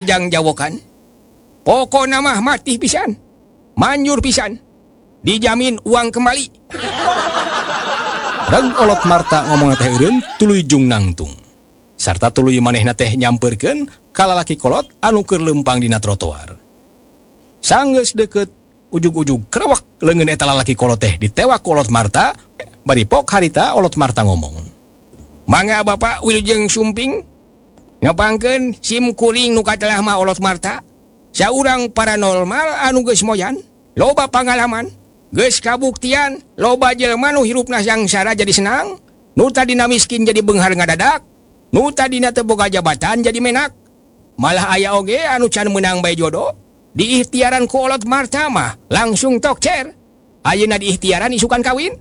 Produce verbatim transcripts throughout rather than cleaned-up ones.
jang jawokan. Pokok nama mati pisan. Manjur pisan. Dijamin uang kembali. Rag olot Marta ngomong teh eureun tuluy jung nangtung. Sarta tuluy manehna teh nyamperkeun ka lalaki kolot anu keur leumpang dina trotoar. Sanggeus deukeut ujug-ujug krewek leungeun eta lalaki kolot teh ditewak olot Marta, bari pok harita olot Marta ngomong. Mangga Bapak Wilujeng Sumping ngapangkeun sim kuring nu katelah mah olot Marta. Saurang paranormal anu geus moyan, loba pangalaman, geus kabuktian, loba jelema nu hirupna sangsara jadi senang, nu tadina miskin jadi beunghar ngadadak, nu tadina teu boga jabatan jadi menak. Malah aya oge anu can meunang bae jodoh, diikhtiaran ku olot Marta mah langsung tokcer. Ayeuna diikhtiaran isukan kawin.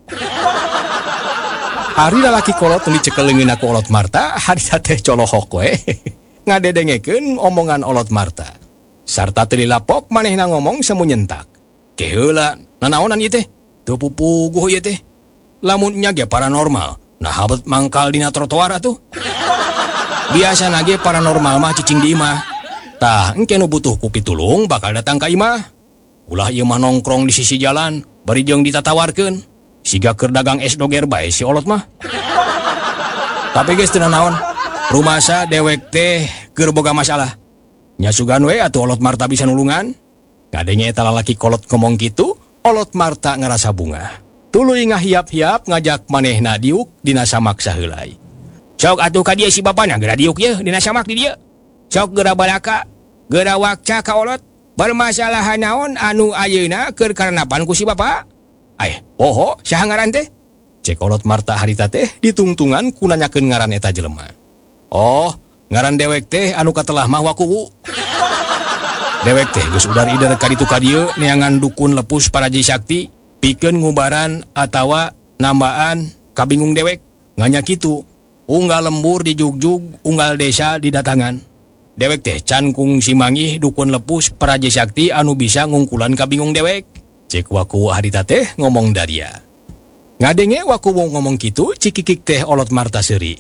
Hari lalaki kolot nu dicekel leungeunna ku olot Marta, harita teh colohok we. Ngadedengekeun omongan olot Marta. Sarta teu dilapok manehna ngomong semu nyentak. Ke heula, nanaonan ieu teh? Teu pupuguh ieu teh. Lamun nya ge paranormal, nah habet mangkal dina trotoar atuh. Biasana ge paranormal mah cicing di imah. Tah, engke nu butuh ku pitulung bakal datang ka imah. Ulah ieu mah nongkrong di sisi jalan, bari jeung ditatawarkeun. Siga keur dagang es doger bae si olot mah. Tapi geus teu naon, rumasa dewek teh keur boga masalah. Nya sugan we atuh olot Marta bisa nulungan. Ngadenge eta lalaki kolot ngomong kitu, olot Marta ngarasa bunga. Tuluy ngahiap-hiap ngajak manehna diuk dina samak saheulai. Sok atuh ka dieu si bapana geura diuk ye dina samak di dieu. Sok geura balaka, geura wakca ka olot. Bermasalah naon anu ayeuna keur karenapan ku si bapa? Ay, poho, saha ngaran teh? Cek olot Marta harita teh ditungtungan ku nanyakeun ngaran eta jelema. Oh, ngaran dewek teh anu katelah mah Wakuwu. Dewek teh geus udar idar ka ditu ka dieu neangan dukun lepus Paraji Sakti pikeun ngubaran atawa nambaan kabingung dewek. Nganya kitu, unggal lembur di jugjug, unggal desa didatangan. Dewek teh can kung simangih dukun lepus Paraji Sakti anu bisa ngungkulan kabingung dewek. Cek Wakuwu harita teh ngomong daria. Ngadenge Wakuwu ngomong kitu, cikikik teh olot Marta seuri.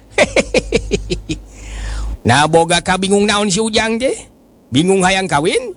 Nah boga kabingung naon si Ujang teh? Bingung hayang kawin?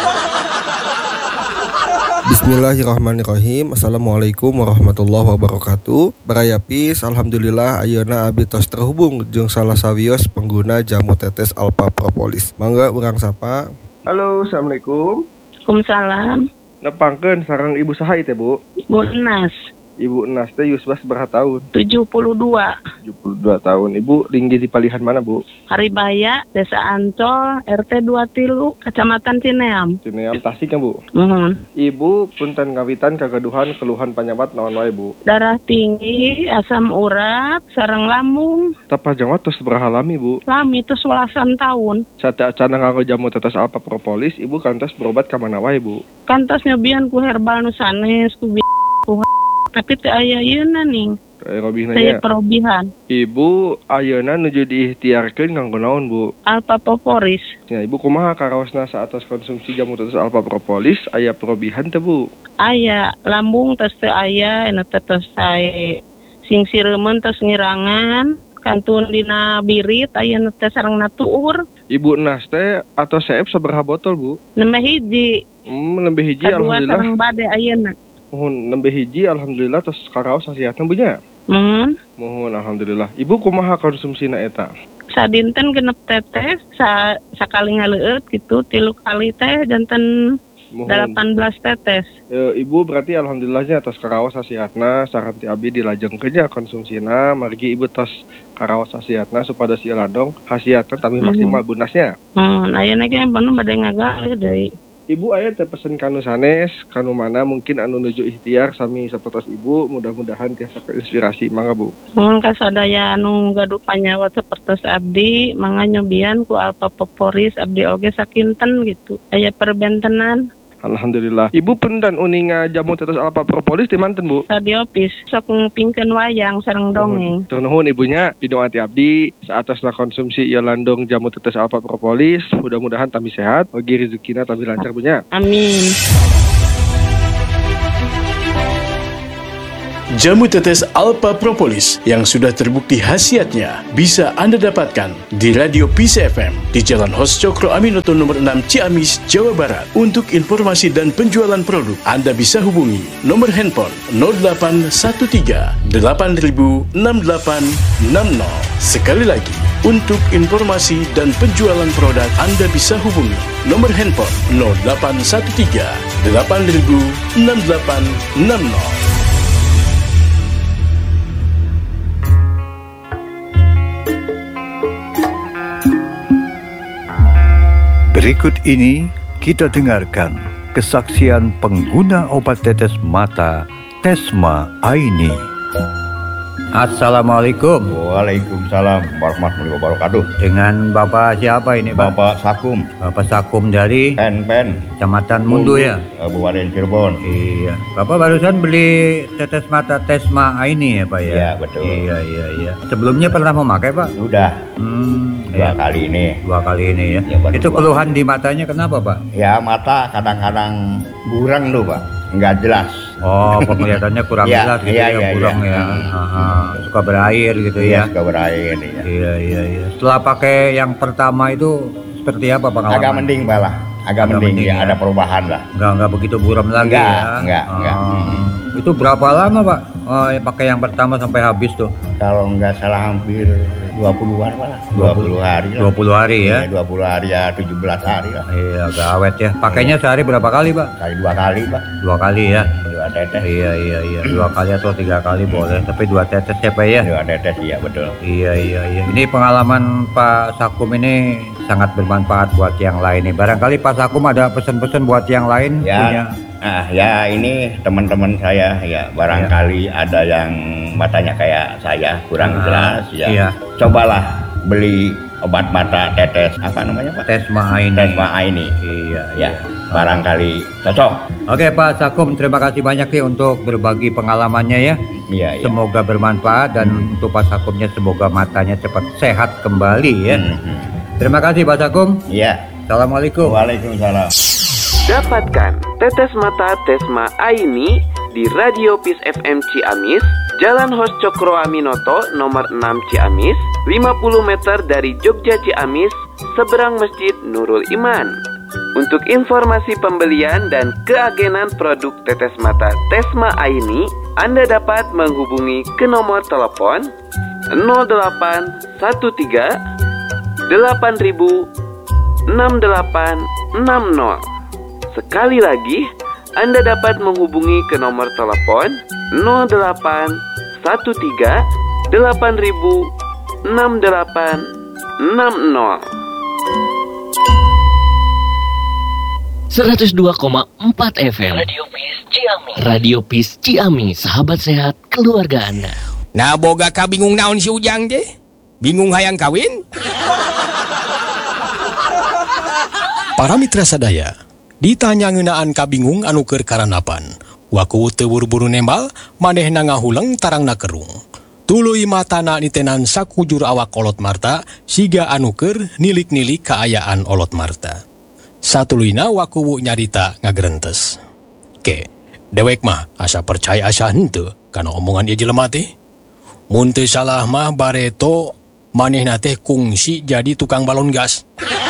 Bismillahirrahmanirrahim. Assalamualaikum warahmatullahi wabarakatuh. Barayapis, alhamdulillah ayeuna abdi tos terhubung jeung salah sawios pengguna jamu tetes Alpha Propolis. Mangga urang sapa. Halo, assalamualaikum. Waalaikumsalam. Nepangkeun sareng ibu saha ieu teh, Bu? Ibu Enas. Ibu Enas teh yusbas berapa tahun? tujuh puluh dua. tujuh puluh dua tahun. Ibu tinggi di palihan mana, Bu? Haribaya, Desa Ancol, R T dua Tilu, Kecamatan Cineam. Cineam Tasik kan, Bu? Mohon. Ibu punten ngawitan kagaduhan keluhan panyabat naon wae, Bu? Darah tinggi, asam urat, sareng lambung. Tapah jangwa tos sabaraha lami, Bu? Lami tos welasan tahun. Sate acana nganggo jamu tetes Alpha Propolis, Ibu kantos berobat ka mana wae, Bu? Kantos nyobian ku herbal nu sanes, ku bi- ku tapi teu aya ieuna ning. Saya perobihan. Ibu ayeuna nuju diikhtiarkeun nganggo naon, Bu? Alpha Propolis. Ya, Ibu kumaha karaosna saatos konsumsi jamu tetes Alpha Propolis aya perobihan teh, Bu? Aya lambung tos teu aya, anu teh tos sae sing sireumeun tos ngirangan, kantun dina birit ayeuna teh sarengna tuur. Ibu Enas teh atau seep sabaraha botol, Bu? Nembe hiji. Hmm, nembe hiji Kadua alhamdulillah. sareng bade ayeuna. Mohon nembe hiji alhamdulillah tos karaos hasiatna, Bu nya. Mohon. Mohon alhamdulillah. Ibu kumaha konsumsina eta? Sadinten genep tetes, sa sakali ngaleueut gitu, tilu kali teh janten delapan belas tetes. E, Ibu berarti alhamdulillahnya tos karaos hasiatna saran ti abdi dilajengkeun nya konsumsina, margi Ibu tos karaos hasiatna supados ieu ladong hasiatna tapi maksimal Mhm. bunasnya. Hmm, ayeuna ge panu bade ngagalih deui. Ibu aya teh pesen kanu sanes, kanu mana mungkin anu nuju ikhtiar sami sapertos Ibu, mudah-mudahan tiasa inspirasi. Mangga, Bu. Mohon kasadaya anu gaduh panyawa sapertos abdi, mangga nyobian ku Alpha Propolis abdi oge sakinten gitu. Aya perbentenan. Alhamdulillah. Ibu punten uninga jamu tetes Alpha Propolis di manten, Bu? Radiopis sok ngupingkeun wayang sareng dongeng. Tur nuhun ibunya, pidong ati abdi saatasna konsumsi ieu landong jamu tetes Alpha Propolis, mudah-mudahan tami sehat, ogi rezekina tami lancar, Bunya. Amin. Jamu tetes Alpha Propolis yang sudah terbukti khasiatnya bisa Anda dapatkan di Radio Peace F M di Jalan Hos Cokro Aminoto nomor enam Ciamis, Jawa Barat. Untuk informasi dan penjualan produk, Anda bisa hubungi nomor handphone nol delapan satu tiga delapan nol enam delapan enam nol. Sekali lagi, untuk informasi dan penjualan produk, Anda bisa hubungi nomor handphone nol delapan satu tiga delapan nol enam delapan enam nol. Berikut ini kita dengarkan kesaksian pengguna obat tetes mata Tesma Aini. Assalamualaikum. Waalaikumsalam warahmatullahi wabarakatuh. Dengan Bapak siapa ini, Pak? Bapak Sakum. Bapak Sakum dari Pen Pen, Kecamatan Mundu ya? Kabupaten Cirebon. Iya. Bapak barusan beli tetes mata Tesma Aini ya, Pak ya? Iya, betul. Iya, iya, iya. Sebelumnya pernah memakai, Pak? Sudah. Hmm, Dua ya. kali ini. Dua kali ini ya. Ya, baru Itu dua. keluhan di matanya kenapa, Pak? Ya mata kadang-kadang burang tuh Pak, nggak jelas. Oh, penglihatannya kurang Iya, jelas gitu iya, ya, iya, kurang iya. ya. Hmm. Aha, suka berair gitu Iya, ya. suka berair ya. Iya, iya, iya. Setelah pakai yang pertama itu seperti apa pengalaman? Agak mending Pak lah, agak, Agak mending, mending ya, ya. ada perubahan lah. Enggak, enggak begitu buram lagi Enggak, ya? enggak, enggak. Ah. Hmm. Itu berapa lama, Pak? Oh, pakai yang pertama sampai habis tuh? Kalau nggak salah hampir dua puluhan Pak lah, dua puluh hari lah. dua puluh hari ya? Iya, dua puluh hari ya, tujuh belas hari lah. Iya, agak awet ya. Pakainya sehari berapa kali, Pak? Kali dua kali Pak, Dua kali ya? dua tetes. Iya, iya, iya. Dua kali atau tiga kali boleh. Tapi dua tetes ya, Pak ya? Dua tetes, iya betul. Iya, iya, iya. Ini pengalaman Pak Sakum ini sangat bermanfaat buat yang lain nih. Barangkali Pak Sakum ada pesan-pesan buat yang lain Ya, punya. ah, ya ini teman-teman saya ya barangkali ada yang matanya kayak saya kurang Ah, jelas ya. iya. Cobalah beli obat mata tetes apa namanya Pak? Tesma Aini. Tesma Aini. Iya, Ya, iya. barangkali cocok. Oke Pak Sakum, terima kasih banyak nih untuk berbagi pengalamannya ya. Iya, iya. Semoga bermanfaat dan untuk Pak Sakumnya semoga matanya cepat sehat kembali ya. Hmm, hmm. Terima kasih Pak Sakum. Iya. Assalamualaikum. Waalaikumsalam. Dapatkan tetes mata Tesma Aini di Radio Peace F M Ciamis, Jalan Hos Cokro Aminoto nomor enam Ciamis, lima puluh meter dari Jogja Ciamis, seberang Masjid Nurul Iman. Untuk informasi pembelian dan keagenan produk tetes mata Tesma Aini, Anda dapat menghubungi ke nomor telepon nol delapan satu tiga delapan nol enam delapan enam nol. Sekali lagi, Anda dapat menghubungi ke nomor telepon nol delapan satu tiga delapan nol enam delapan enam nol. seratus dua koma empat F M Radio Peace Ciamis. Radio Peace Ciamis, sahabat sehat keluarga Anda. Nah boga ka bingung naon si Ujang teh? Bingung hayang kawin? Para mitra sadaya, ditanya ngeunaan kabingung anu keur karanapan. Waku teu buru-buru nembal, manehna ngahuleng tarangna kerung. Tuluy matana nitenan sakujur awak Olot Marta, siga anu keur nilik-nilik kaayaan Olot Marta. Satuluyna waku nyarita ngagerentes. Ke, dewek mah asa percaya asa henteu kana omongan ieu jelema teh. Mun teu salah mah bareto manehna teh kungsi jadi tukang balon gas.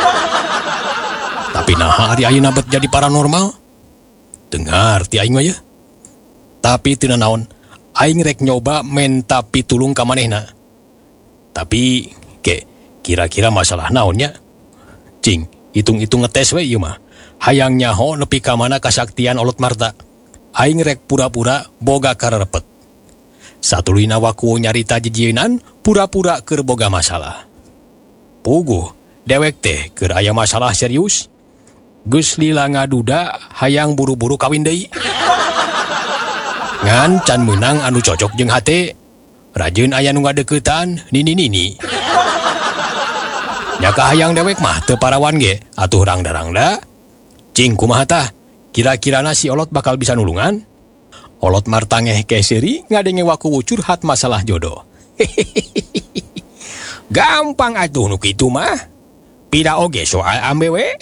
Tapi naha ari ayeuna bet jadi paranormal? Dengar ti aing mah ya. Tapi tina naon, aing rek nyoba menta pitulung ka manehna. Tapi ke kira-kira masalah naonnya? Cing, hitung-hitung ngetes we ieu mah. Hayang nyaho nepi ka mana kasaktian Olot Marta. Aing rek pura-pura boga karerepet. Satuluyna waku nyarita jijienan pura-pura keur boga masalah. Puguh, dewek teh keur aya masalah serius. Geus lila ngaduda hayang buru-buru kawin deui. Ngan can meunang anu cocok jeung hate. Rajin aya nu ngadeuketan nini-nini. Nya hayang dewek mah teu parawan ge atuh rangda-rangda. Cing kumaha tah? Kira-kirana si Olot bakal bisa nulungan? Olot Marta ngeh keseri ngadenge waku curhat masalah jodoh. Gampang atuh nu kitu mah. Pida oge soal ambewe.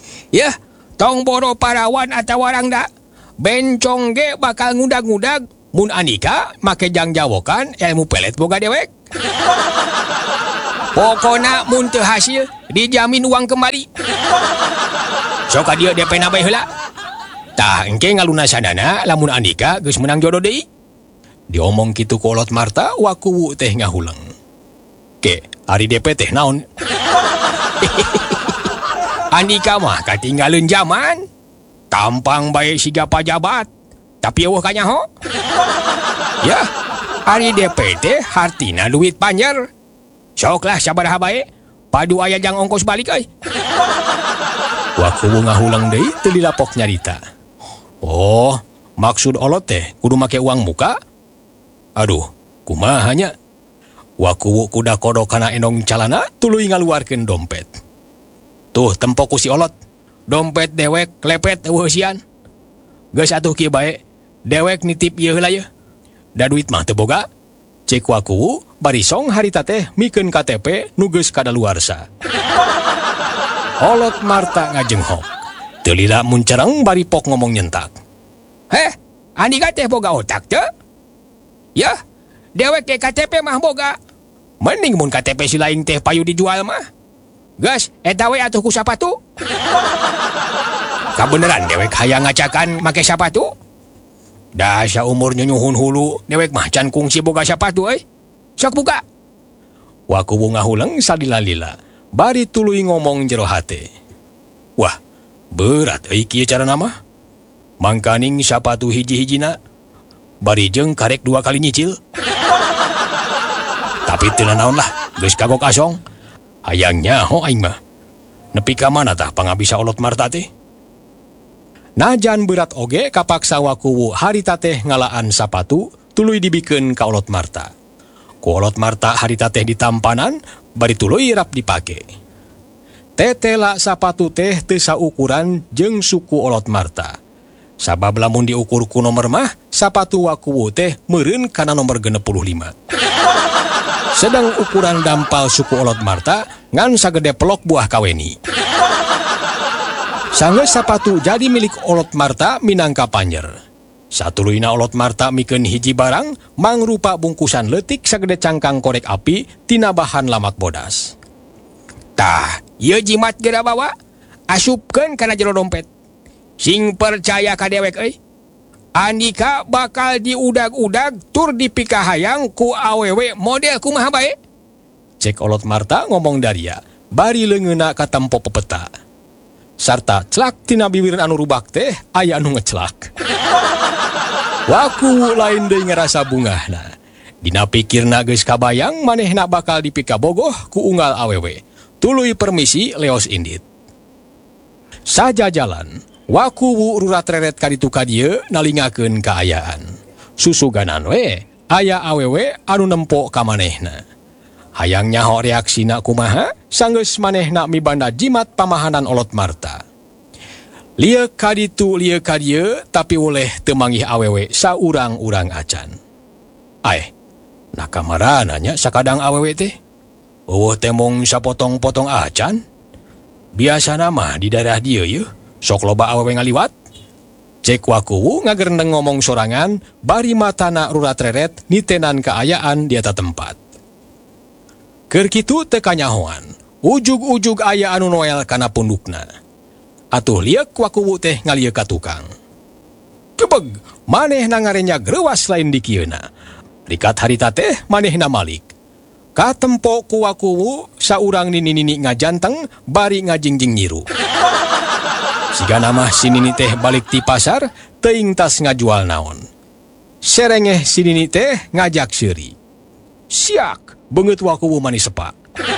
Ya, tong boro parawan atawa rangda. Bencong ge bakal ngudag-ngudag mun Andika make jangjawokan ilmu pelet boga dewek. Pokona mun teu hasil dijamin uang kembali. Sok dia D P na bae heula. Tah engke ngalunasanana lamun Andika geus menang jodoh deui. Diomong kitu ku Olot Marta wakuwu teh ngahuleng. Ke, ari D P teh naon? Andika mah katinggalin zaman. Tampang bae siga pajabat, tapi eueuh kanyaho. Ya, ari D P teh hartina duit panjer. Soklah sabaraha bae, padu aya jang ongkos balik euy. Wakuwu ngahulang deui teu dilapok nyarita. Oh, maksud Olot teh kudu make uang muka? Aduh, kumaha nya? Wakuwu kuda kodok kana enong calana tuluy ngaluarkeun dompet. Tuh tempo ku si Olot. Dompet dewek lepet eueuh sian. Geus atuh kieu bae, dewek nitip ieu heula ye. Da duit mah teu boga. Cek Wakuwu bari song harita teh mikeun K T P nu geus kadaluarsa. Olot Marta ngajenghok. Teu lila mun cereng bari pok ngomong nyentak. Heh, Andika teh boga otak teu? Ya, dewek ke K T P mah boga. Mending mun K T P si lain teh payu dijual mah. Gas, eta we atuh ku sapatu. Kabeneran dewek hayang ngacakan make sapatu? Da saumur nyunyuhun hulu, dewek mah can kungsi boga sapatu euy. Sok buka. Wakuwu ngahuleng salila-lila, bari tuluy ngomong jero hate. Wah, berat euy kieu carana mah. Mangkaning sapatu hiji-hijina, bari jeung karek dua kali nyicil. Tapi teu naon lah, geus kagok asong. Hayangnya ho aing mah. Nepi ka mana tah pangabisa Olot Marta teh? Najan berat oge kapaksa Wakuwu harita teh ngalaan sapatu tuluy dibikeun ka Olot Marta. Ku Olot Marta harita teh ditampanan bari tuluy rap dipake. Tetela sapatu teh teu saukuran jeung suku Olot Marta. Sabab lamun diukur ku nomor mah sapatu Wakuwu teh meureun kana nomor genep puluh lima. Sedang ukuran dampal suku Olot Marta ngan sagede pelok buah kaweni. Sanggeus sapatu jadi milik Olot Marta minangka panjer. Satuluyna Olot Marta mikeun hiji barang mangrupa bungkusan leutik sagede cangkang korek api tina bahan lamak bodas. Tah, ieu jimat geura bawa asupkeun kana jero dompet. Sing percaya ka dewek euy. Andika bakal diudag-udag tur dipikahayang ku awewe model kumaha bae. Cek Olot Marta ngomong daria, bari leungeuna ka tempo pepeta. Sarta celak tina bibir anu rubak teh aya anu ngecelak. Wakuwu lain deui ngarasa bungahna. Dina pikirna geus kabayang manehna bakal dipika bogoh ku unggal awewe. Tuluy permisi leos indit. Saja jalan. Wakuwu rurat reret kaditu ka dieu nalingakeun kaayaan. Susuganan we, aya awewe anu nempo ka manehna. Hayang nyaho reaksina kumaha, sanggeus manehna mibanda jimat pamahanan Olot Marta. Lieu kaditu lieu ka dieu, tapi oleh teu manggih awewe saurang-urang acan. Aeh, nakamarana nya sakadang awewe teh. Eueuh teh mung sapotong-potong acan. Biasana mah di daerah dieu yeuh. Sok loba awewe ngaliwat. Cek Wakuwu ngagerendeng ngomong sorangan, bari matana rurat reret nitenan kaayaan di eta tempat. Keur kitu teu kanyahoan, ujug-ujug aya anu noel kana pundukna. Atuh liek Wakuwu teh ngalieu ka tukang. Kebeg, manehna ngarenya greuwas lain di kieuna. Rikat harita teh manehna malik. Katempo ku Wakuwu saurang nini-nini ngajanteng bari ngajingjing nyiru. Siga nama si nini teh balik ti pasar, teuing tas ngajual naon. Serengeh si nini teh ngajak seuri. Siak, beungeut Wakuwu mani sepak.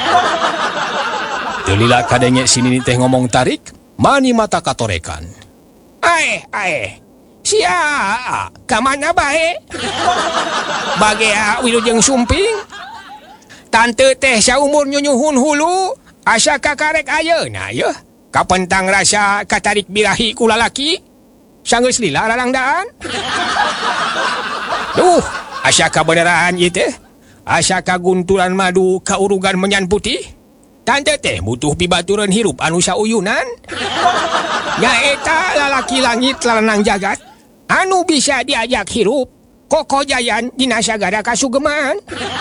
Teu lila kadenge si nini teh ngomong tarik, mani mata katorekan. Ae, ae, sia, kamana bae? Bagea wilujeng sumping. Tante teh saumur nyunyuhun hulu, asa kakarek ayeuna yeuh. Kapentang rasa katarik birahi ku lalaki, sanggeus lila rarangdaan. Duh, asa kabeneran ieu teh, asa kaguntulan madu kaurugan menyan putih. Tante teh butuh pibaturan hirup anu sauyunan. Nyaeta lalaki langit lanang jagat, anu bisa diajak hirup Koko Jayan dina sagara kasugemaan.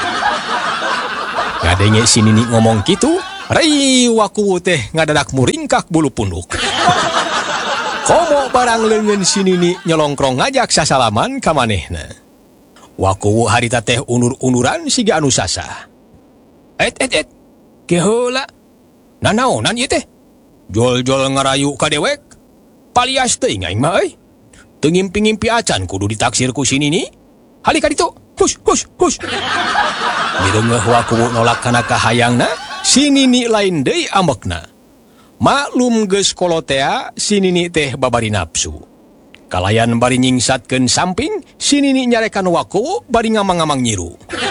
Ngadenge si Nini ngomong gitu, rei waku teh ngadadak muringkak bulu punduk. Komo barang leungeun si Nini nyolongkrong ngajak sasalaman ka manehna. Waku harita teh unur-unuran siga anu sasa. Et et et. Keheula. Nanaonan ieu teh? Jol-jol ngarayu ka dewek. Palias teuing aing mah euy. Teu ngimpi-ngimpi acan kudu ditaksir ku si Nini. Halika ditu. Hush hush hush. Mireungeuh waku nolak kana kahayangna, si Nini lain deui ambekna. Maklum geus kolotea, si Nini teh babari nafsu. Kalayan bari nyingsatkeun samping, si Nini nyarekan waku bari ngamang-ngamang nyiru.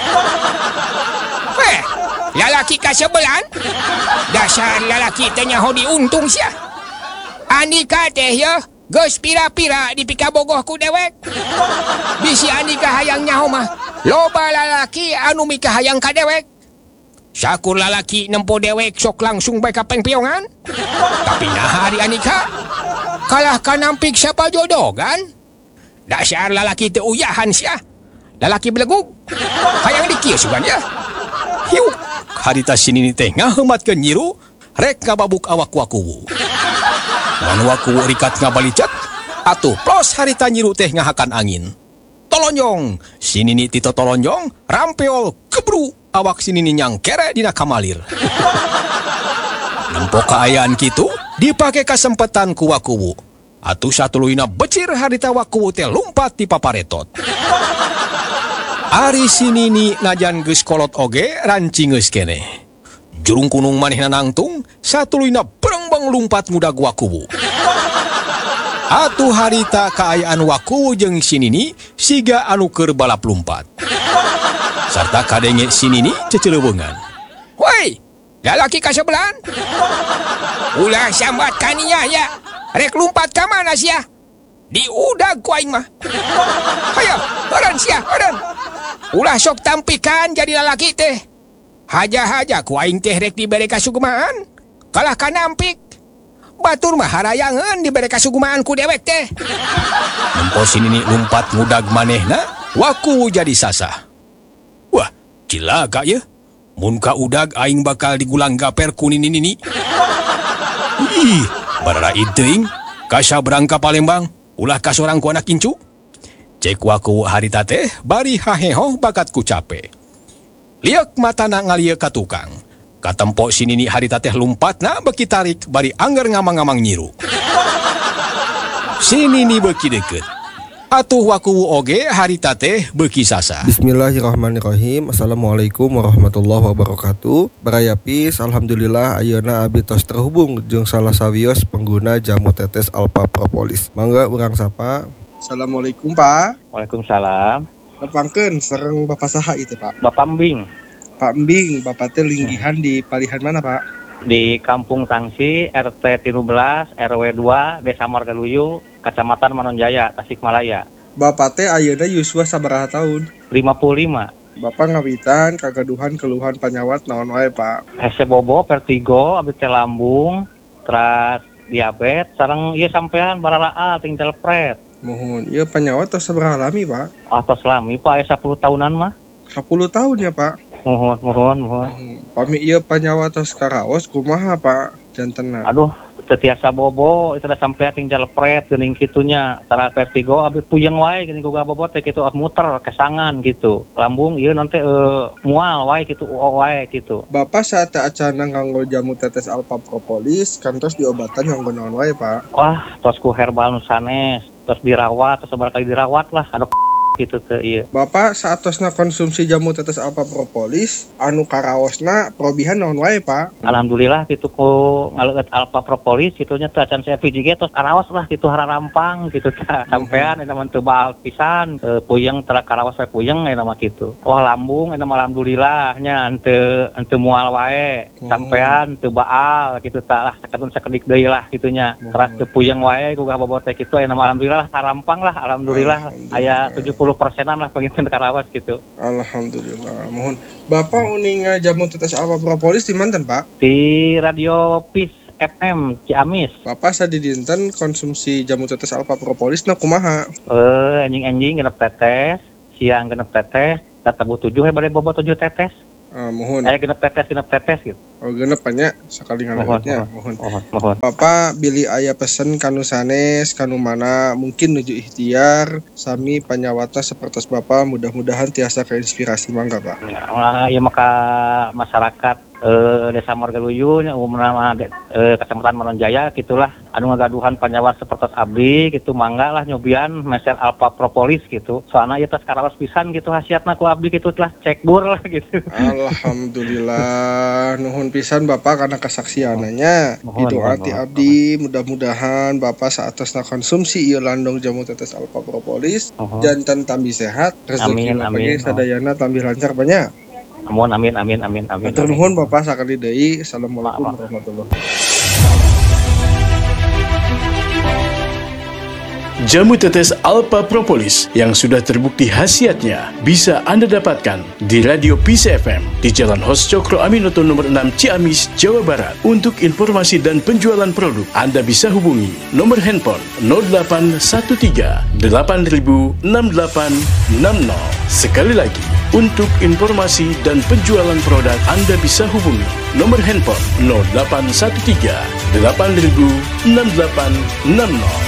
Heh, lalaki kasebelan? Dasar lalaki teh nyaho diuntung sia. Andika teh ya, geus pira-pira dipika bogoh ku dewek. Bisi andika hayang nyaho mah, loba lalaki anu mika hayang ka dewek. Sakur lalaki nempo dewek sok langsung bae ka pengpiongan. Tapi nah hari Anika kalah ka nampik siapa jodogan. Dasar lalaki teu uyahan sia. Lalaki belegug. Hayang dikieu sugan ya. Hiu, harita si Nini teh ngaheumatkeun nyiru, rek ngababuk awak waku. Dan waku rikat ngabalicet, atuh plos harita nyiru teh ngahakan angin. Tolonjong, si Nini tito tolonjong, rampeol kebru awak si Nini nyangkere dina kamalir. Nempo kaayaan kitu, dipake kasempetan ku wakuwu. Atuh satuluyna becir harita wakuwu teh lumpat di paparetot. Ari si Nini najan geus kolot oge rancingeus keneh. Jurung kunung manehna nangtung, satuluyna berengbeng lumpat ngudag wakuwu. Atuh harita kaayaan wakuwu jeung si Nini siga anu keur balap lumpat. Sarta kadenge si Nini ceceleuweungan. Woi, lalaki kasebelan? Ulah sambat kaninya ya. Rek lumpat ka mana sia? Diudag ku aing mah. Hayo, eureun sia, eureun. Ulah sok tampikan jadi lalaki teh. Haja-haja ku aing teh rek dibere kasugemaan. Kalah ka nampik. Batur mah harayangeun dibere kasugemaan ku dewek teh. Nempo si Nini lumpat ngudag manehna, wakuwu jadi sasah. Wah, cilaga ya. Mun ka udag aing bakal digulang gaper ku Nini-Nini. Ih, bararaid teuing. Kasabrang ka Palembang, ulah kasorang ku anak kincu. Cek waku harita teh bari haheho bakat ku cape. Liek matana ngalieu ka tukang. Katempo si Nini harita teh lumpatna beki tarik bari angger ngamang-ngamang nyiru. Si Nini beki deukeut. Atuh wakuwu oge harita teh beuki sasa. Bismillahirrahmanirrahim. Assalamualaikum warahmatullahi wabarakatuh. Barayapis, alhamdulillah ayeuna abdi tos terhubung jeung salah sawios pengguna jamu tetes Alpha Propolis. Mangga urang sapa. Assalamualaikum Pak. Waalaikumsalam. Nepangkeun sareng Bapak saha itu Pak? Bapak Mbing. Pak Mbing, Bapak teh linggihan di palihan mana Pak? Di Kampung Tangsi, R T tiga belas, R W dua, Desa Margaluyu, Kecamatan Manonjaya, Tasikmalaya. Bapak teh ayeuna yuswa sabaraha tahun? lima puluh lima. Bapak ngawitan kagaduhan keluhan panyawat naon wae Pak? Hese bobo, vertigo, abdi teh lambung, teras diabetes, sareng ieu sampean baralaa tinggal pret. Mohon, ieu panyawat tos sabaraha lami Pak? Atos lami Pak, aya sepuluh tahunan mah. sepuluh tahun ya Pak? Mohon, mohon, mohon. Pami ieu panyawat tos karaos kumaha Pak? Jantenna. Aduh, tetiasa bobo, itu udah sampai tinggal pret geuning kitunya. Tara vertigo abis puyeng wae geuning boga bobo teh kitu muter kesangan gitu. Lambung ieu nanti uh, mual wae kitu wae gitu. Bapak saat acana nganggo jamu tetes Alpha Propolis kantos diobatan nganggo naon wae Pak? Wah, tos ku herbal nu sanes, tos dirawat, tos sabar kali dirawat lah. Aduh gitu teh ieu. Bapak saatosna konsumsi jamu tetes Alpha Propolis anu karaosna probihan naon wae Pak? Alhamdulillah kitu ku ngaleueut Alpha Propolis kitunya teh acan saya V J G tos karaos lah kitu hararampang gitu teh. Sampean eta mah teu baal pisan, e, puyeng tara karaos wae puyeng eta mah kitu. Wah lambung eta mah alhamdulillah nya henteu henteu mual wae. Sampean teu baal kitu tah lah saketun sakedik deui lah kitunya. Teras teu puyeng wae ku bobot teh kitu eta mah alhamdulillah harampang lah alhamdulillah aya tujuh puluh persenan lah pengen karawas gitu. Alhamdulillah. Mohon Bapak uning jamu tetes Alpha Propolis di manten Pak? Di Radio Peace F M Ciamis. Bapak sadidinten konsumsi jamu tetes Alpha Propolis na kumaha? Eh anjing-anjing genep tetes siang genep tetes, kata bu tujuh ya bade bobo tujuh tetes. Uh, mohon. Eh genep tetes genep tetes gitu. Oh genep banyak sekali ngalegotnya. Mohon. Mohon. Mohon. Bapak bili aya pesen kanu sanes kanu mana mungkin nuju ikhtiar sami panyawata seperti Bapak mudah-mudahan tiasa keinspirasi mangga Pak. Ya, ya maka masyarakat eh, Desa Morgaluyu umumna eh, Kecamatan Manonjaya gitulah anu ngagaduhan panyawat seperti abdi gitu mangga lah nyobian meser alpha propolis gitu. Soalnya ieu tos karaos pisan gitu hasiatna ku abdi gitu telah cek bur lah gitu. Alhamdulillah nuhun pisan Bapak karena kesaksiananya. Didoati abdi mudah-mudahan Bapak saatosna konsumsi ieu landong jamu tetes alpha propolis Mohon. jantan tambi sehat rezeki Amin, amin. sadayana tambi lancar banyak. Amin amin amin amin amin. Matur nuhun Bapak sakali deui. Assalamualaikum warahmatullahi wabarakatuh. Jamu tetes Alpha Propolis yang sudah terbukti khasiatnya bisa Anda dapatkan di Radio P C F M di Jalan Hos Cokro Aminoto nomor enam Ciamis, Jawa Barat. Untuk informasi dan penjualan produk, Anda bisa hubungi nomor handphone nol delapan satu tiga delapan nol enam delapan enam nol. Sekali lagi, untuk informasi dan penjualan produk, Anda bisa hubungi nomor handphone nol delapan satu tiga delapan nol enam delapan enam nol.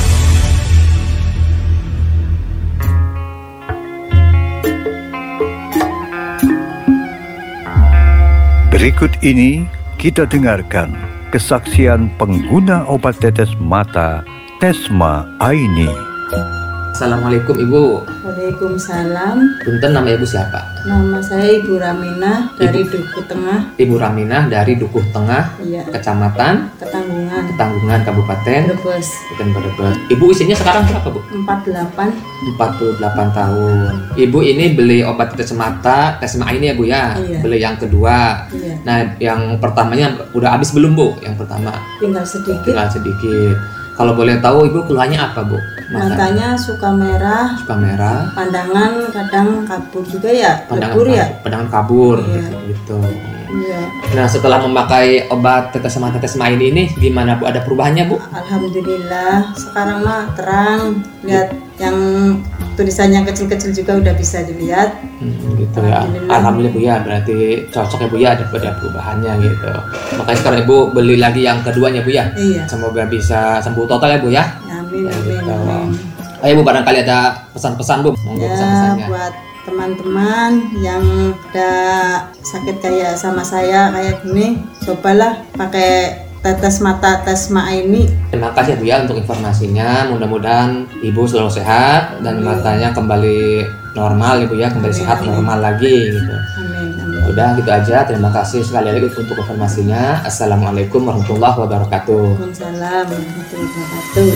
Berikut ini kita dengarkan kesaksian pengguna obat tetes mata Tesma Aini. Assalamualaikum Ibu. Waalaikumsalam. Punten, nama Ibu siapa? Nama saya Ibu Raminah dari Ibu. Dukuh Tengah. Ibu Raminah dari Dukuh Tengah, Iya. Kecamatan Ketanggungan. Ketanggungan, Kabupaten Brebes. Kabupaten Brebes. Ibu usianya sekarang berapa, Bu? empat puluh delapan. empat puluh delapan tahun. Ibu ini beli obat tetes mata Tesma ini ya, Bu ya? Iya. Beli yang kedua. Iya. Nah, yang pertamanya udah habis belum, Bu? Yang pertama. Tinggal sedikit. Tinggal sedikit. Kalau boleh tahu Ibu keluhannya apa, Bu? Mata. Matanya suka merah. Suka merah. Pandangan kadang kabur juga ya. Pandangan Lebur ya. kabur, pandangan kabur Iya. gitu, gitu. Iya. Nah, setelah memakai obat tetes mata Tesma ini ini gimana, Bu? Ada perubahannya, Bu? Alhamdulillah. Sekarang mah terang. Lihat yang tulisannya kecil-kecil juga udah bisa dilihat. Hmm, gitu ya. Alhamdulillah, Bu ya. Berarti cocok ya, Bu ya, ada ada perubahannya gitu. Makanya sekarang Ibu beli lagi yang keduanya, Bu ya. Iya. Semoga bisa sembuh total ya, Bu ya. Amin, Ya, amin, gitu. amin. Ayo, Bu, barangkali ada pesan-pesan, Bu. Monggo Ya, pesan-pesannya. buat teman-teman yang ada sakit kayak sama saya kayak gini, cobalah pakai tetes mata Tesma ini. Terima kasih, Bu ya, untuk informasinya. Mudah-mudahan Ibu selalu sehat dan matanya kembali normal, Ibu ya, kembali sehat normal lagi gitu. Amin, amin. Udah gitu aja. Terima kasih sekali lagi untuk informasinya. Assalamualaikum warahmatullahi wabarakatuh. Waalaikumsalam warahmatullahi wabarakatuh.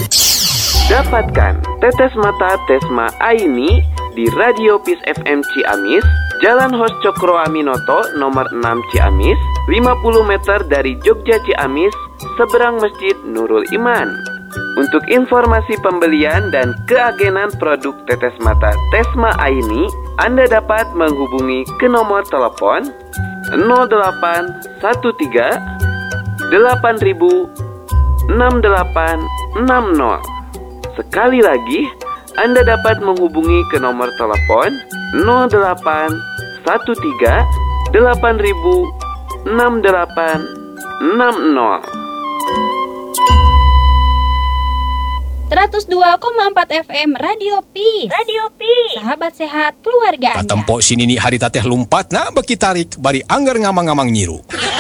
Dapatkan tetes mata Tesma Aini di Radio Peace F M Ciamis, Jalan Hos Cokro Aminoto nomor enam Ciamis, lima puluh meter dari Jogja Ciamis, seberang Masjid Nurul Iman. Untuk informasi pembelian dan keagenan produk tetes mata Tesma Aini, Anda dapat menghubungi ke nomor telepon nol delapan satu tiga delapan nol enam delapan enam nol. Sekali lagi, Anda dapat menghubungi ke nomor telepon nol delapan satu tiga delapan nol enam delapan enam nol. seratus dua koma empat F M Radio Peace. Radio Peace. Sahabat sehat keluarga Anda. Katempo sini nih hari tateh lumpat na beki tarik bari anggar ngamang-ngamang nyiru.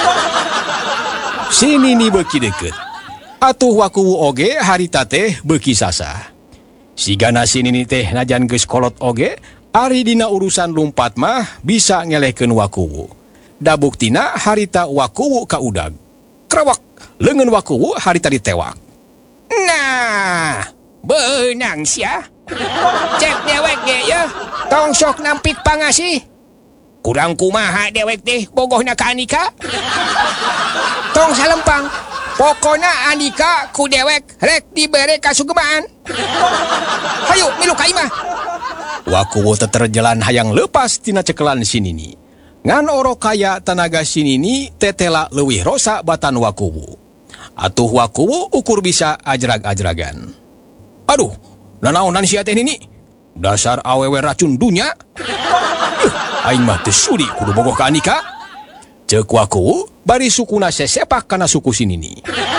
Sini nih beki deket. Atuh wakuwu oge hari tateh beki sasa. Sigana sini nih teh najan geus kolot oge, ari dina urusan lumpat mah bisa ngelehkeun wakuwu. Da buktina harita wakuwu ka udag. Krawak, leungeun wakuwu harita ditewak. Nah, benang sia. Cek dewek ge ya. Tong sok nampik pangasih. Kurang kumaha dewek teh bogohna ka Andika. Tong salempang. Pokona Andika ku dewek rek dibere kasugemaan. Hayu milu ka imah. Wakuwu teterjalan hayang lepas tina cekelan sinini. Ngan oro kaya tanaga sinini tetela leuwih rosa batan wakuwu. Atuh wakuwu ukur bisa ajrag-ajragan. Aduh, nanaonan sia teh nini. Dasar awewe racun dunya. Yuh, aing mah teu sudi kudu bogoh ka Andika. Ceuk waku bari sukuna sesepak kana suku sinini.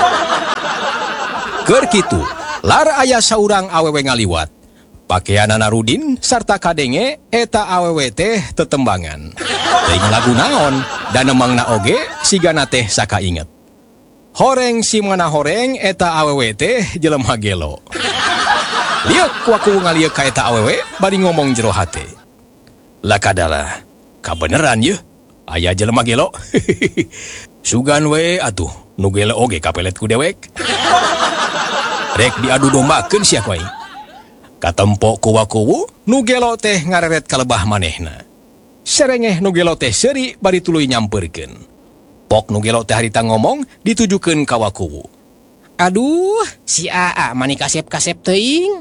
Keur kitu, lar aya saurang awewe ngaliwat. Pakaianana Rudin sarta kadenge eta awewe teh tetembangan. Teuing lagu naon dan emangna oge sigana teh sakainget. Horeng si mana horeng eta awewe teh jelema gelo. Liuk waku ngalieu ka eta awewe bari ngomong jero hate. Lakadala, kabeneran yeuh aya jelema gelo. Sugan we atuh nu gelo oge kapelet ku dewek. Rek diadu dombakeun sia ku aing. Katempo ku waku nu gelo teh ngareret kalebah manehna. Serengeh nu gelo teh seuri bari tuluy nyampeurkeun. Pok nu gelo teh harita ngomong ditujukeun ka waku. Aduh, si Aa mani kasep-kasep teuing.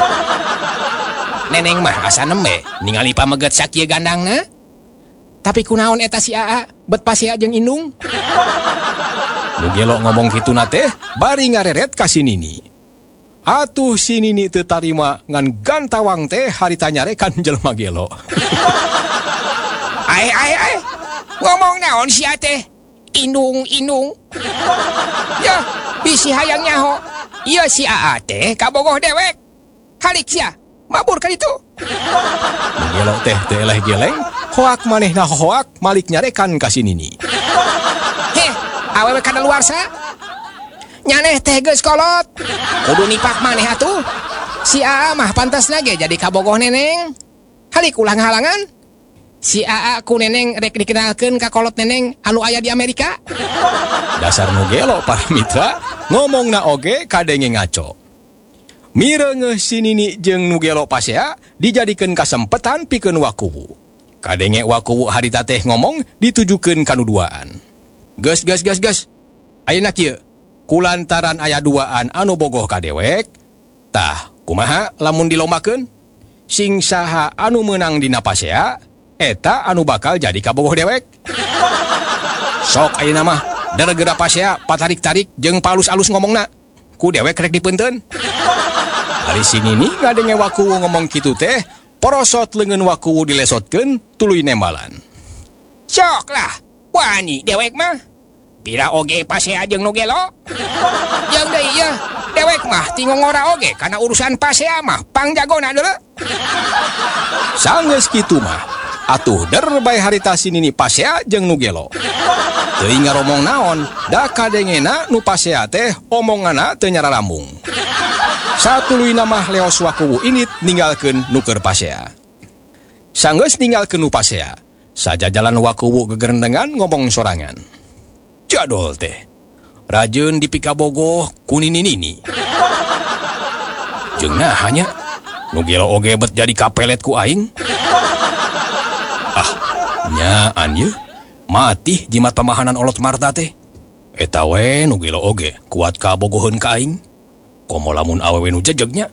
Neneng mah asa nembe ningali pameget sakieu gandangna. Tapi kunaon eta si Aa bet pasea jeung indung. Nu gelo ngomong kituna teh bari ngareret ka si Nini. Atuh si Nini teu tarima ngan gantawang teh harita nyarekan jelema gelo. Ai ai ai. Ngomong naon si teh? Indung indung. Ya, bisi hayang nyaho. Ieu si Aa teh kabogoh dewek. Halik sia, mabur ka ditu. Gelo teh teu eleh geleng, hoak manehna hoak malik nyarekan ka si Nini. Heh, awewe kadaluarsa. Nyaneh teh geus kolot. Kudu nipak maneh atuh. Si Aa mah pantasna ge jadi kabogoh neneng. Halik ulang halangan. Si Aa ku neneng rek dikenalkeun ka kolot neneng anu aya di Amerika. Dasar nu gelo para mitra ngomongna oge kadenge ngaco. Mireungeuh si Nini jeung nu gelo pasea dijadikeun kasempetan pikeun wakuwu. Kadenge wakuwu harita teh ngomong ditujukeun ka nu duaan. Geus geus geus geus. Ayeuna kieu kulantaran aya duaan anu bogoh ka dewek. Tah, kumaha lamun dilombakeun? Sing saha anu meunang dina pasea eta anu bakal jadi kabogoh dewek. Sok ayeuna mah gara-gara pasea patarik-tarik jeung palus-alus ngomongna. Ku dewek rek dipeunteun. Hari Nini ngadenge wakuwu ngomong kitu teh, porosot leungeun wakuwu dilesotkeun tuluy nembalan. Sok lah, wani dewek mah. Pira oge pasea jeung nu gelo. Jeung deui ieu, dewek mah tingongora oge kana urusan pasea mah pangjagona deuleu. Sanggeus kitu mah, atuh der bae harita si Nini pasea jeung nu gelo. Teuing ngaromong naon, da kadengena nu pasea teh omonganna teu nyararambung. Satuluyna mah leos wakuwu init ninggalkeun nu keur pasea. Sanggeus ninggalkeun nu pasea, sajajalan wakuwu gegerendengan ngomong sorangan. Jadol teh, rajeun dipika bogoh ku Nini-Nini. Jeung nahanya, nu gelo oge bet jadi kapelet ku aing. Ah, nyaan yeuh, mati jimat pamahanan olot Marta teh. Eta we nu gelo oge kuat kabogoheun ka aing. Komo lamun awewe nu jejegnya.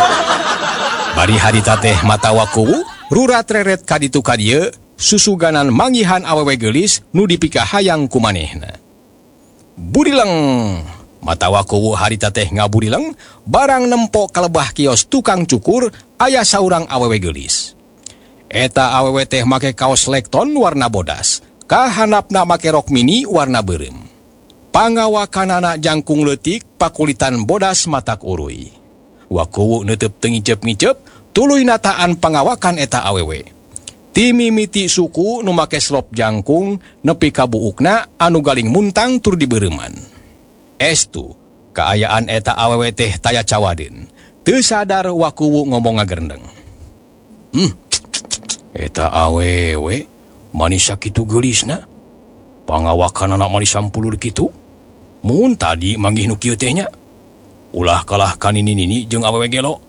Bari harita teh mata wakuwu rurat reret ka ditu ka dieu susuganan manggihan awewe geulis nu dipika hayang ku manehna. Burileng, mata wakuwu harita teh ngaburileng barang nempo kalebah kios tukang cukur aya saurang awewe geulis. Eta awewe teh make kaos lekton warna bodas, kahandapna make rok mini warna beureum. Pangawakanana jangkung leutik pakulitan bodas matak uruy. Wakuwu neuteup teu ngicep-ngicep tuluy nataan pangawakan eta awewe. Ti mimiti suku nu make slop jangkung nepi ka buukna anu galing muntang tur dibeureman. Estu kaayaan eta awewe teh taya cawadeun. Teu sadar wakuwu ngomong ngagerendeng. Hmm, eta awewe manis sakitu geulisna. Pangawakanana manis sampulur kitu. Mun tadi manggih nu kieu teh nya. Ulah kalah ka Nini-Nini jeung awewe gelo.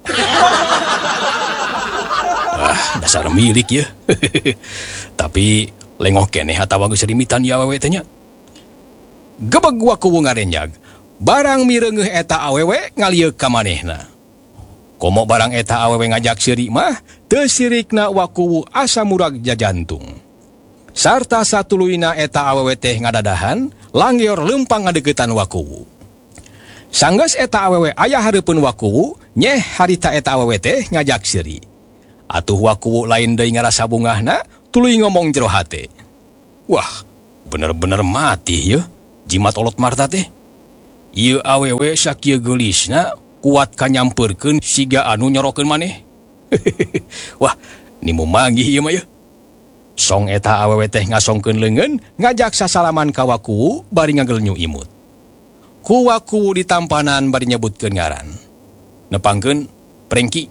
Ah, dasar milik ya. Tapi lengoh keneh atawa geus rimitan di awewe teh nya. Gebeg wakuwu ngarenjag, barang mireungeuh eta awewe ngalieuk ka manehna. Komo barang eta awewe ngajak seuri mah, teu sirikna wakuwu asa murag jajantung. Sarta satuluyna eta awewe teh ngadadahan, langyor leumpang ngadeuketan wakuwu. Sanggeus eta awewe aya hareupeun wakuwu, nyeh harita eta awewe teh ngajak seuri. Atuh waku lain deui ngarasa bungahna, tuluy ngomong jero hate. Wah, bener-bener mati ya, jimat Olot Marta teh. Ieu awewe sakieu geulisna kuat kanyampeurkeun siga anu nyorokeun maneh. Wah, nimu manggih ieu mah ya. Song eta awewe teh ngasongkeun leungeun, ngajak sasalaman ka waku bari ngagelnyu imut. Ku waku ditampanan bari nyebutkeun ngaran. Nepangkeun Frengki.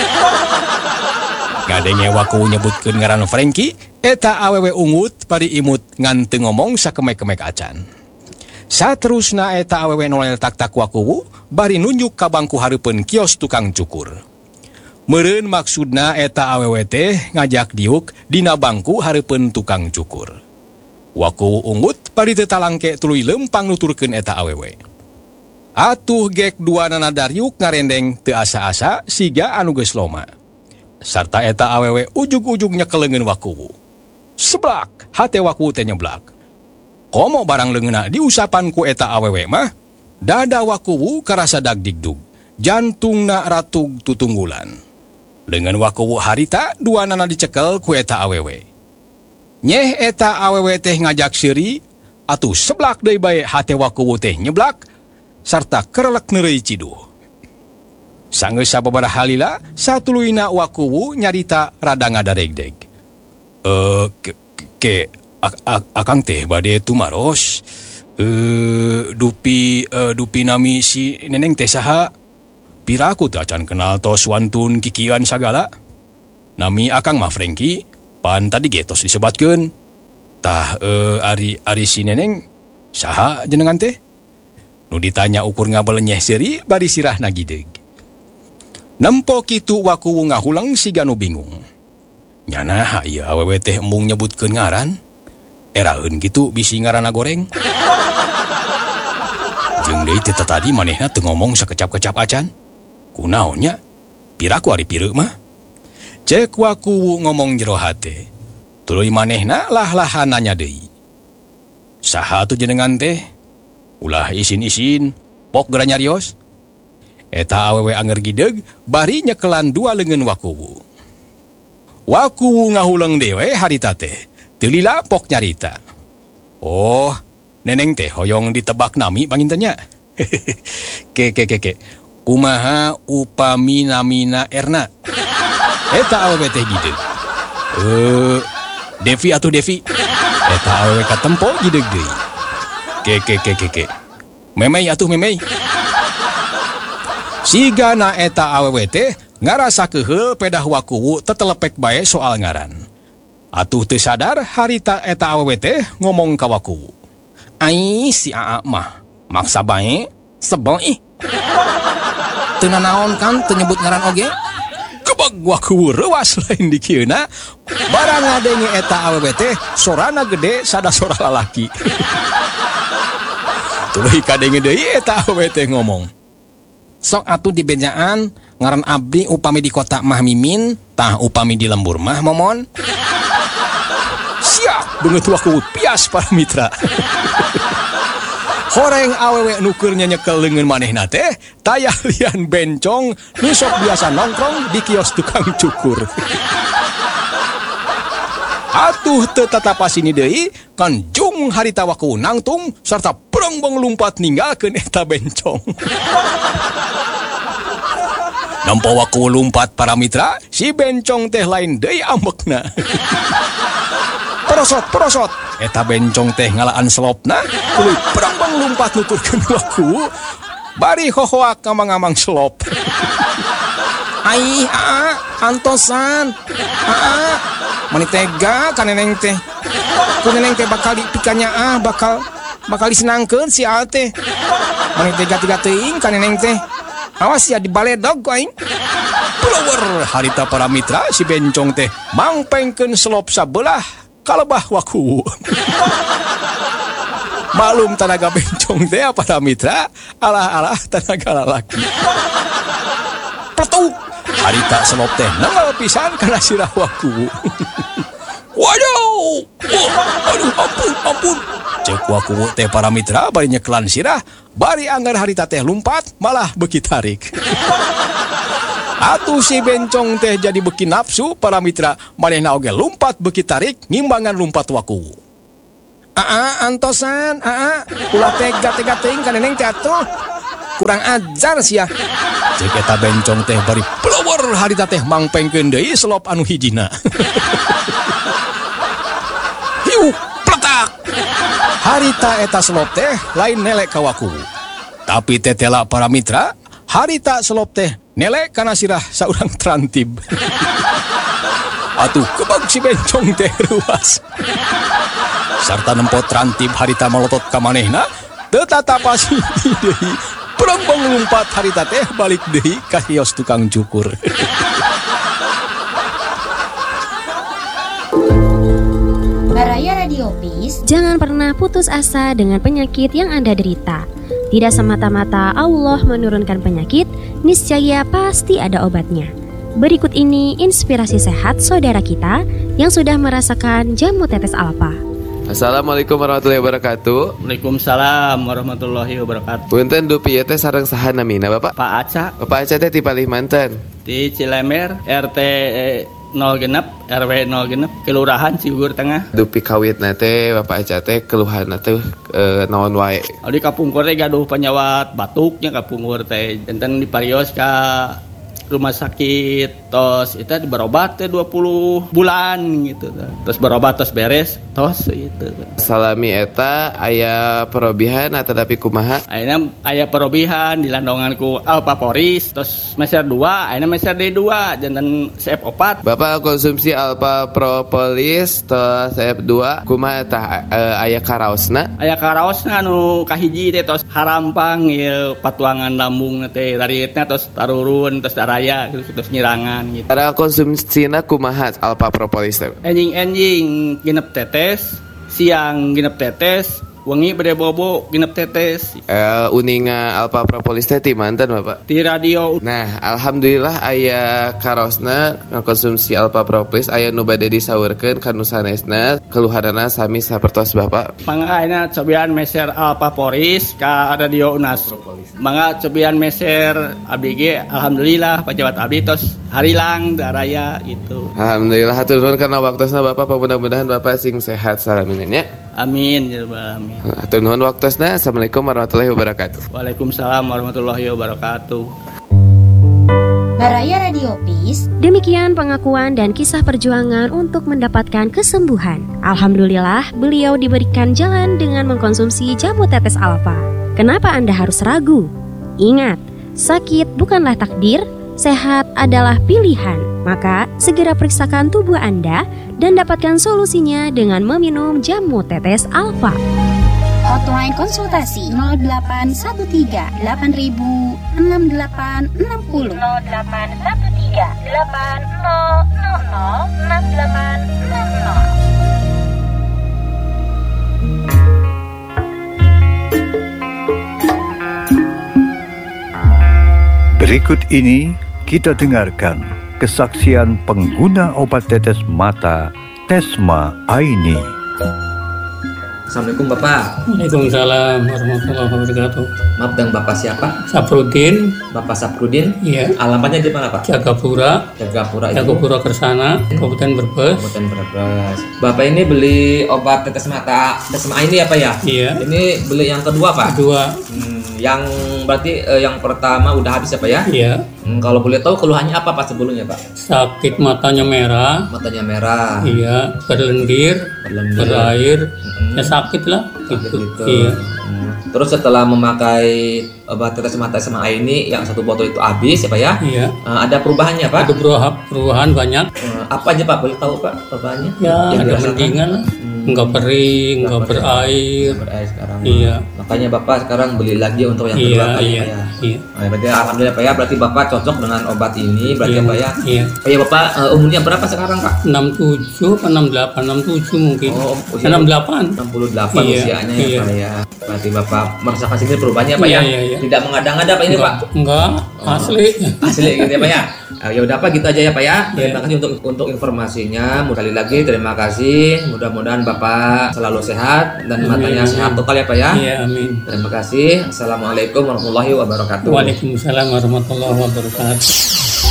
Ngadenge waku nyebutkeun ngaran Frengki, eta awewe ungut bari imut ngan teu ngomong sakemek-kemek acan. Saterusna eta awewe nolel tak-tak waku bari nunjuk ka bangku hareupeun kios tukang cukur. Meureun maksudna eta awewe teh ngajak diuk dina bangku hareupeun tukang cukur. Waku ungut bari teu talangke tuluy lempang nuturkeun eta awewe. Atuh gek duanana dariuk ngarendeng teu asa-asa siga anu geus loma. Sarta eta awewe ujug-ujug nyekeleungeun waku. Seblak, hate waku teh nyeblak. Komo barang leungeunna diusapan ku eta awewe mah, dada waku karasa dagdigdug, jantungna ratug tutunggulan. Leungeun waku harita duanana dicekel ku eta awewe. Nyeh eta awewe teh ngajak seuri, atuh seblak deui bae hate waku teh nyeblak, sarta kerelek neureuy ciduh. Sanggeus sababaraha halila, satuluyna wakuwu nyarita rada ngadareg-deg. Eh, ke, ke ak, ak, akang teh bade tumaros. Eh, dupi uh, dupi nami si neneng teh saha? Piraku teh acan kenal tos wantun kikian sagala. Nami akang mah Frengki, pan tadi getos disebatkeun. Tah eh, ari ari si neneng saha jenengan teh? Nu ditanya ukur ngabelenyeh seuri bari sirahna gideg. Nempo kitu waku ngahulang siga nu bingung. Nyana ieu awewe teh embung nyebutkeun ngaran. Eraeun kitu bisi ngaranna goreng. Jeung deui teh tadi manehna teu ngomong sakecap-kecap acan. Kunaon nya? Piraku ari pireu mah. Cek waku ngomong jero hate. Tuluy manehna lah-lahan nanya deui. Saha atuh jenengan teh? Ulah isin-isin, pok geura nyarios. Eta awewe anger gideg, bari nyekelan dua leungeun wakuwu. Wakuwu ngahulang dewe harita teh, teu lila pok nyarita. Oh, neneng teh hoyong ditebak nami pangintanya. Ke ke ke ke. Kumaha upami namina Erna? Eta awewe teh gideg. Eh, Devi atuh Devi. Eta awewe katempo gideg deui. Ke ke ke ke ke. Memei atuh memei. Siga na eta awewe teh ngarasa keheul pedah wakuwu tetelepek bae soal ngaran. Atuh teu sadar harita eta awewe teh ngomong ka wakuwu. Ai si Aa mah maksa bae sebel ih. Teu nanaon kan teu nyebut ngaran oge. Kebag wakuwu reuas lain di kieuna. Barang ngadenge eta awewe teh sorana gede sada sora lalaki. Tuluy kadenge deui eta awewe teh ngomong. Sok atuh di bejaan ngaran abdi upami di kota mah mimin, tah upami di lembur mah momon. Siap beungeut waku pias para mitra. Horeng awewe nukeurnya nyekel leungeun manehna teh tayah lian bencong nu sok biasa nongkrong di kios tukang cukur. Atuh teu tatapasini deui kan jung harita waku nangtung sarta berongbong lumpat ninggalkeun eta bencong. Nampo waku lumpat para mitra, si bencong teh lain deui ambekna. Perosot, perosot. Eta bencong teh ngalaan selopna, tuluy berongbong lumpat nuturkeun waku, bari hohoak ngamang-ngamang selop. Ai, aa, antosan. Aa, mani tega ka neneng teh. Ku neneng teh bakal dipikanya ah, bakal bakal disenangkeun si Aa teh. Mani tega tiga teuing ka neneng teh. Awas ya dibaledog ku aing. Blower harita para mitra si bencong teh mangpengkeun selop sabelah kalebah waku. Malum tenaga bencong teh para mitra, alah-alah tenaga lalaki. Petuk harita selop teh nengal pisan kana sirah waku. Waduh, oh, aduh ampun ampun. Cek waku teh para mitra bari nyekelan sirah, bari anggar harita teh lumpat malah beuki tarik. Atuh si bencong teh jadi beki nafsu para mitra manehna oge lumpat beki tarik ngimbangan lumpat waku. Aa antosan, aa ulah tega-tega teuing ka neneng teh atuh. Kurang ajar sia. Cek eta bencong teh bari blower harita teh mangpengkeun deui selop anu hijina. Hiu, pletak. Harita eta selop teh lain nelek ka waku. Tapi tetela para mitra, harita selop teh nelek kana sirah saurang trantib. Atuh kebag si bencong teh ruas. Sarta nempot trantib harita melotot ka manehna, teu tatapasi deui. Berombong lumpat harita teh balik deui ka kios tukang cukur. Baraya Radio Peace, jangan pernah putus asa dengan penyakit yang Anda derita. Tidak semata-mata Allah menurunkan penyakit, niscaya pasti ada obatnya. Berikut ini inspirasi sehat saudara kita yang sudah merasakan jamu tetes Alfa. Assalamualaikum warahmatullahi wabarakatuh. Waalaikumsalam warahmatullahi wabarakatuh. Punten dupi teh sareng saha namina Bapak? Pak Aca. Bapak Aca teh ti Palimanten. Di Cilemer, R T nol genep, R W nol genep, Kelurahan Ciugur Tengah. Dupi kawitna teh Bapak Aca teh keluhanna teh e, naon wae? Di kapungkur teh gaduh penyawat batuknya kapungkur teh. Enten diparios ka rumah sakit, tos itu berobat teh dua puluh bulan gitu. Terus berobat terus beres, tos itu. Salami eta aya perobihan atau tapi kumaha? Ayeuna aya perobihan dilandongan ku Alpa Poris, terus meser dua, ayeuna meser D dua, janten C F opat. Bapak konsumsi Alpa Propolis tos C F dua, kumaha tah e, aya karaosna? Aya karaosna anu kahiji teh tos harampang ieu patuangan lambung teh darietna tos tarurun tos daraya terus terus nyirangan gitu. Ada konsumsina kumaha Alpa Propolis teh? Enjing-enjing genep tetes, siang genep tetes, wengi bade bobo genep tetes. Uh, uninga Alpa Propolis teh ti manten Bapak? Di radio. Nah, alhamdulillah aya karosna konsumsi Alpa Propolis aya nu bade disaurkeun ka nu sanesna keluhanana sami sapertos Bapak. Mangga ayeuna cobian meser Alpa Poris ka radio U N A S. Mangga cobian meser abdi ge alhamdulillah pejabat abdi tos harilang daraya gitu. Alhamdulillah hatur nuhun kana waktosna Bapak, mudah-mudahan Bapak sing sehat salaminnya nya. Amin ya rabbal alamin. Hatur nuhun waktosna. Assalamualaikum warahmatullahi wabarakatuh. Waalaikumsalam warahmatullahi wabarakatuh. Baraya Radio Peace, demikian pengakuan dan kisah perjuangan untuk mendapatkan kesembuhan. Alhamdulillah, beliau diberikan jalan dengan mengkonsumsi jamu tetes Alfa. Kenapa Anda harus ragu? Ingat, sakit bukanlah takdir, sehat adalah pilihan. Maka, segera periksakan tubuh Anda dan dapatkan solusinya dengan meminum jamu tetes Alfa. Hotline konsultasi nol delapan satu tiga delapan ribu enam delapan enam nol nol delapan satu tiga delapan nol nol nol enam delapan enam nol. Berikut ini kita dengarkan kesaksian pengguna obat tetes mata Tesma Aini. Assalamualaikum Bapak. Waalaikumsalam warahmatullahi wabarakatuh. Maaf dengan Bapak siapa? Saprudin. Bapak Saprudin? Iya. Alamatnya di mana Pak? Jagapura. Jagapura itu? Jagapura Kersana, Kabupaten Brebes. Kabupaten Brebes. Bapak ini beli obat tetes mata Tesma ini ya Pak ya? Iya. Ini beli yang kedua Pak? Kedua. Hmm, yang berarti eh, yang pertama udah habis ya Pak ya? Iya. Hmm, kalau boleh tahu keluhannya apa Pak sebelumnya Pak? Sakit matanya merah. Matanya merah. Iya. Berlendir. Berlendir. Berair. Hmm. Ya sakit lah. Gitu. gitu. Iya. Hmm. Terus setelah memakai obat tetes mata Tesma ini yang satu botol itu habis ya Pak ya? Iya. Uh, ada perubahannya Pak? Ada perubahan, perubahan banyak. Uh, apa aja Pak? Boleh tahu Pak perubahannya? Ya, yang ada mendingan lah. Hmm. Enggak kering, enggak berair. Enggak berair sekarang. Iya. Makanya Bapak sekarang beli lagi untuk yang iya, kedua kan iya, Pak ya? Iya. Nah, berarti alhamdulillah Pak ya, berarti Bapak cocok dengan obat ini berarti iya, Pak ya? Iya. Oh ya Bapak uh, umurnya berapa sekarang Pak? enam puluh tujuh atau enam puluh delapan, enam puluh tujuh mungkin. Oh, enam puluh delapan. enam puluh delapan iya, usianya iya. ya Pak ya. Berarti Bapak merasakan sendiri perubahannya Pak iya, ya? Iya, iya. Tidak mengada-ngada Pak ini enggak, Pak? Enggak, asli. Oh, asli gitu ya Pak ya? Uh, ya udah Pak gitu aja ya Pak ya. Terima kasih untuk untuk informasinya. Sekali lagi terima kasih. Mudah-mudahan Bapak selalu sehat dan matanya sehat total ya Pak ya. Iya, amin. Terima kasih. Assalamualaikum warahmatullahi wabarakatuh. Waalaikumsalam warahmatullahi wabarakatuh.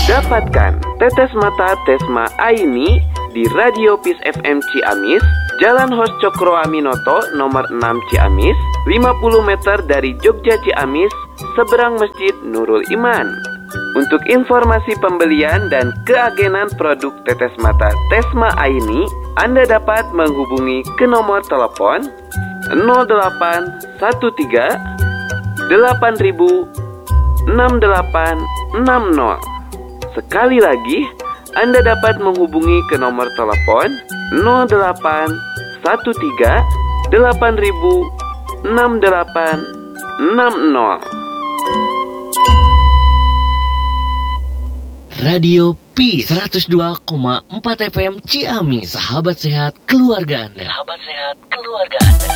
Dapatkan Tetes Mata Tesma Aini di Radio Peace F M Ciamis, Jalan Hos Cokro Aminoto nomor enam Ciamis, lima puluh meter dari Jogja Ciamis, seberang Masjid Nurul Iman. Untuk informasi pembelian dan keagenan produk Tetes Mata Tesma Aini, Anda dapat menghubungi ke nomor telepon nol delapan satu tiga delapan ribu enam delapan enam nol. Sekali lagi, Anda dapat menghubungi ke nomor telepon nol delapan satu tiga delapan ribu enam delapan enam nol. Radio P seratus dua koma empat F M Ciamis, sahabat sehat keluarga Anda. Sahabat sehat keluarga Anda.